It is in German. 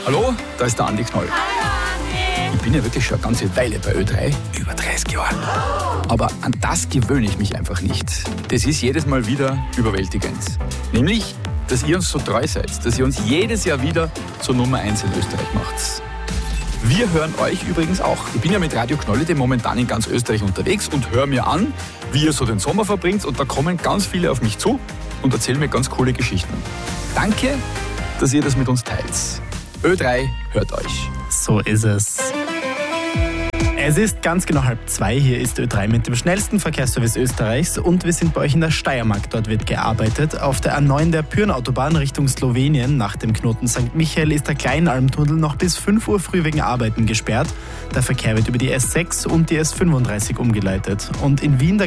Hallo, da ist der Andi Knoll. Ich bin ja wirklich schon eine ganze Weile bei Ö3, über 30 Jahre. Aber an das gewöhne ich mich einfach nicht. Das ist jedes Mal wieder überwältigend. Nämlich, dass ihr uns so treu seid, dass ihr uns jedes Jahr wieder zur Nummer 1 in Österreich macht. Wir hören euch übrigens auch. Ich bin ja mit Radio Knolle momentan in ganz Österreich unterwegs und höre mir an, wie ihr so den Sommer verbringt. Und da kommen ganz viele auf mich zu und erzählen mir ganz coole Geschichten. Danke, dass ihr das mit uns teilt. Ö3 hört euch. So ist es. Es ist ganz genau 1:30. Hier ist Ö3 mit dem schnellsten Verkehrsservice Österreichs und wir sind bei euch in der Steiermark. Dort wird gearbeitet. Auf der A9 der Pyrenautobahn Richtung Slowenien nach dem Knoten St. Michael ist der Kleinalmtunnel noch bis 5 Uhr früh wegen Arbeiten gesperrt. Der Verkehr wird über die S6 und die S35 umgeleitet. Und in Wien